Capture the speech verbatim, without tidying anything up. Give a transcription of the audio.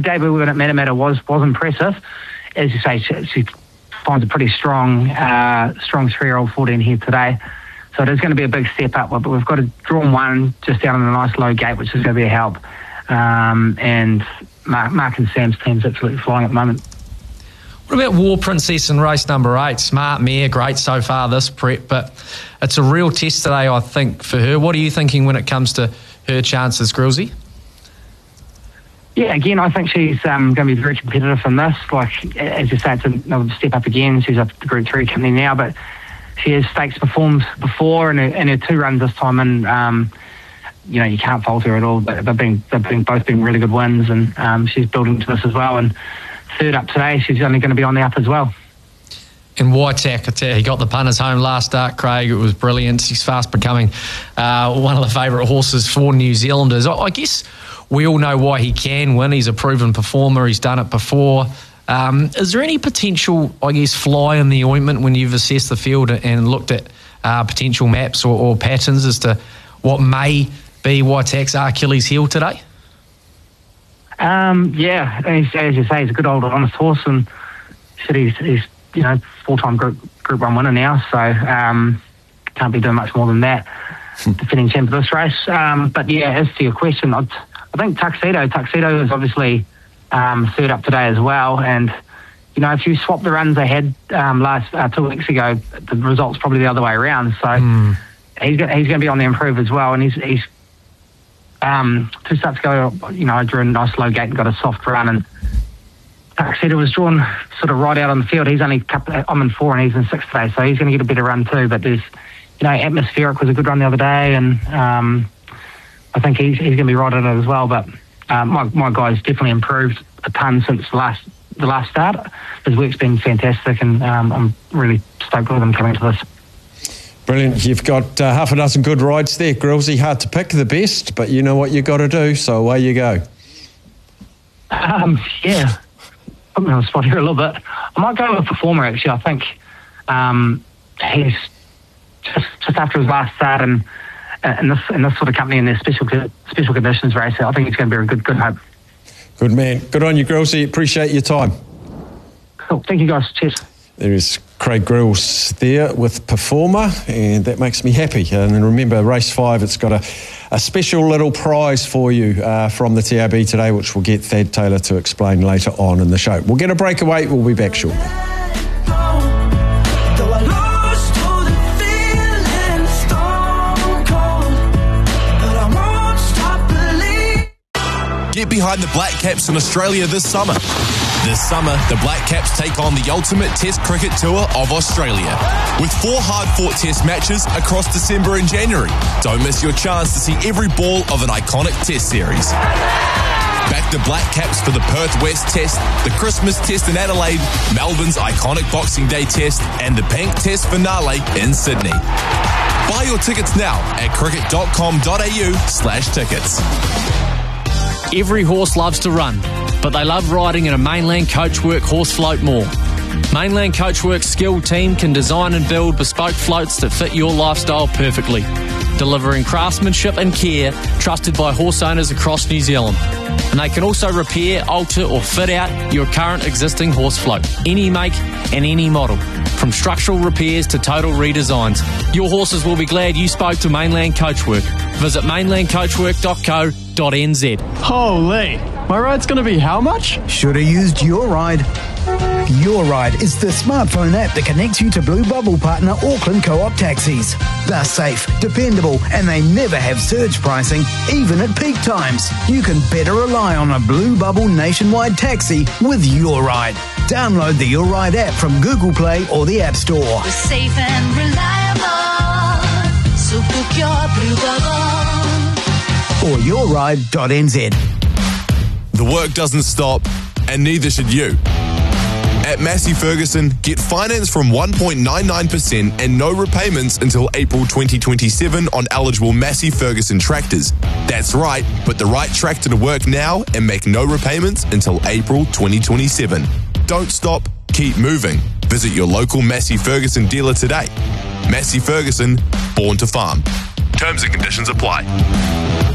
debut at Matamata was was impressive. As you say, she, she finds a pretty strong, uh, strong three-year-old fourteen here today. So it is going to be a big step up, but we've got a drawn one just down on a nice low gate, which is going to be a help. Um, and Mark, Mark and Sam's team's absolutely flying at the moment. What about War Princess in race number eight? Smart mare, great so far this prep, but it's a real test today, I think, for her. What are you thinking when it comes to her chances, Grillsy? Yeah, again, I think she's um, going to be very competitive in this. Like, as you say, it's another step up again. She's up the Group three company now, but she has stakes performed before, and her, and her two runs this time, and um, you know, you can't fault her at all. But they've been, they've been both been really good wins, and um, she's building to this as well. And third up today, she's only going to be on the up as well. And Waitak, he got the punters home last start, Craig. It was brilliant. He's fast becoming uh, one of the favourite horses for New Zealanders. I, I guess we all know why he can win. He's a proven performer. He's done it before. Um, is there any potential, I guess, fly in the ointment when you've assessed the field and looked at uh, potential maps or, or patterns as to what may be Waitak's Achilles heel today? Um, yeah, as, as you say, he's a good old honest horse, and shit, he's, he's you know full-time Group Group One winner now, so um, can't be doing much more than that. Defending champ of this race, um, but yeah, as to your question, I'd, I think Tuxedo, Tuxedo is obviously um, third up today as well, and you know if you swap the runs they had um, last uh, two weeks ago, the result's probably the other way around. So mm. he's got, he's going to be on the improve as well, and he's he's. Um, two starts ago, you know, I drew a nice low gate and got a soft run, and Tuxedo was drawn sort of right out on the field. He's only couple, I'm in four and he's in six today, so he's going to get a better run too. But there's, you know, Atmospheric was a good run the other day, and um, I think he's he's going to be right at it as well. But um, my my guy's definitely improved a ton since the last the last start. His work's been fantastic, and um, I'm really stoked with him coming to this. Brilliant. You've got uh, half a dozen good rides there, Grillsy. Hard to pick the best, but you know what you got to do, so away you go. Um, yeah. Put me on the spot here a little bit. I might go with Performer, actually. I think um, he's just just after his last start and in this in this sort of company in their special special conditions race, I think he's going to be a good good hope. Good man. Good on you, Grillsy. Appreciate your time. Cool. Thank you, guys. Cheers. There is Craig Grills there with Performer, and that makes me happy. And remember, race five, it's got a, a special little prize for you uh, from the T R B today, which we'll get Thad Taylor to explain later on in the show. We'll get a breakaway. We'll be back shortly. Get behind the Black Caps in Australia this summer. This summer, the Black Caps take on the ultimate Test cricket tour of Australia, with four hard-fought Test matches across December and January. Don't miss your chance to see every ball of an iconic Test series. Back the Black Caps for the Perth West Test, the Christmas Test in Adelaide, Melbourne's iconic Boxing Day Test, and the Bank Test finale in Sydney. Buy your tickets now at cricket.com.au slash tickets. Every horse loves to run, but they love riding in a Mainland Coachwork horse float more. Mainland Coachwork's skilled team can design and build bespoke floats that fit your lifestyle perfectly, delivering craftsmanship and care trusted by horse owners across New Zealand. And they can also repair, alter or fit out your current existing horse float, any make and any model, from structural repairs to total redesigns. Your horses will be glad you spoke to Mainland Coachwork. Visit mainland coachwork dot co dot n z. Holy, my ride's going to be how much? Should have used Your Ride. Your Ride is the smartphone app that connects you to Blue Bubble partner Auckland Co-op taxis. They're safe, dependable, and they never have surge pricing, even at peak times. You can better rely on a Blue Bubble nationwide taxi with Your Ride. Download the Your Ride app from Google Play or the App Store. We're safe and reliable, so book your Blue Bubble. Or your ride dot n z. The work doesn't stop, and neither should you. At Massey Ferguson, get finance from one point nine nine percent and no repayments until April twenty twenty-seven on eligible Massey Ferguson tractors. That's right, put the right tractor to work now and make no repayments until April twenty twenty-seven. Don't stop, keep moving. Visit your local Massey Ferguson dealer today. Massey Ferguson, born to farm. Terms and conditions apply.